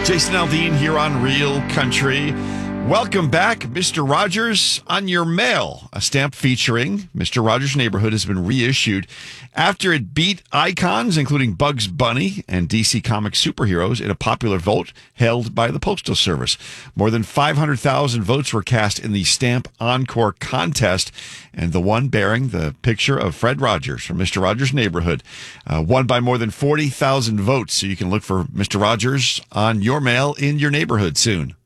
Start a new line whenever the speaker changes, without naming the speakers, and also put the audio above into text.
Jason Aldean here on Real Country. Welcome back, Mr. Rogers on Your Mail. A stamp featuring Mr. Rogers' Neighborhood has been reissued after it beat icons, including Bugs Bunny and DC Comics superheroes, in a popular vote held by the Postal Service. More than 500,000 votes were cast in the Stamp Encore contest, and the one bearing the picture of Fred Rogers from Mr. Rogers' Neighborhood won by more than 40,000 votes. So you can look for Mr. Rogers on Your Mail in your neighborhood soon.